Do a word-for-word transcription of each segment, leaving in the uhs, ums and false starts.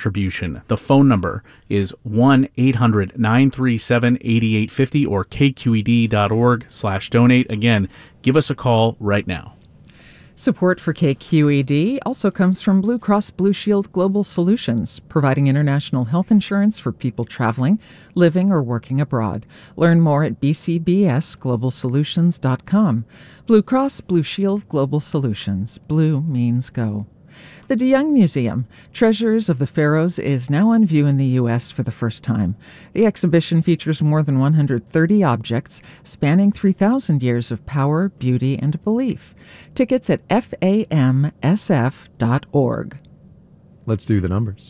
contribution. The phone number is one eight hundred nine three seven eight eight five zero or k q e d dot org slash donate. Again, give us a call right now. Support for K Q E D also comes from Blue Cross Blue Shield Global Solutions, providing international health insurance for people traveling, living, or working abroad. Learn more at b c b s global solutions dot com. Blue Cross Blue Shield Global Solutions. Blue means go. The DeYoung Museum, Treasures of the Pharaohs, is now on view in the U S for the first time. The exhibition features more than one hundred thirty objects spanning three thousand years of power, beauty, and belief. Tickets at f a m s f dot org. Let's do the numbers.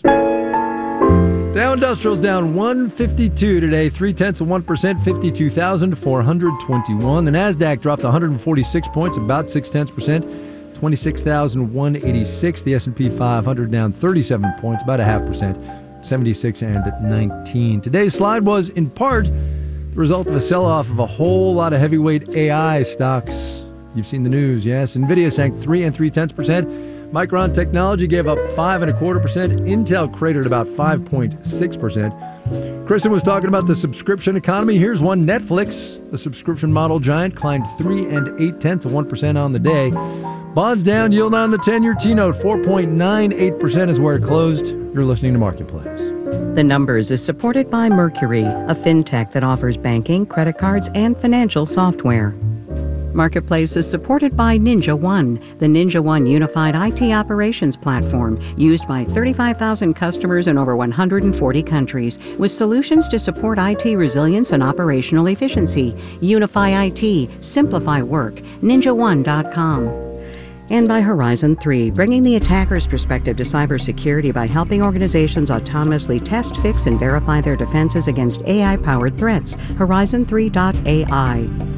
Dow Industrial's down one fifty-two today, three-tenths of one percent, fifty-two thousand four hundred twenty-one. The NASDAQ dropped one hundred forty-six points, about six-tenths percent. twenty-six thousand one hundred eighty-six. The S and P five hundred down thirty-seven points, about a half percent, seventy-six and nineteen. Today's slide was, in part, the result of a sell-off of a whole lot of heavyweight A I stocks. You've seen the news, yes? NVIDIA sank three and three-tenths percent. Micron Technology gave up five and a quarter percent. Intel cratered about five point six percent. Kristen was talking about the subscription economy. Here's one. Netflix, the subscription model giant, climbed three and eight-tenths of one percent on the day. Bonds down, yield on the ten-year T-note, four point nine eight percent is where it closed. You're listening to Marketplace. The Numbers is supported by Mercury, a fintech that offers banking, credit cards, and financial software. Marketplace is supported by Ninja One, the Ninja One unified I T operations platform used by thirty-five thousand customers in over one hundred forty countries, with solutions to support I T resilience and operational efficiency. Unify I T, simplify work, ninja one dot com. And by Horizon three, bringing the attacker's perspective to cybersecurity by helping organizations autonomously test, fix, and verify their defenses against A I-powered threats. Horizon three dot A I.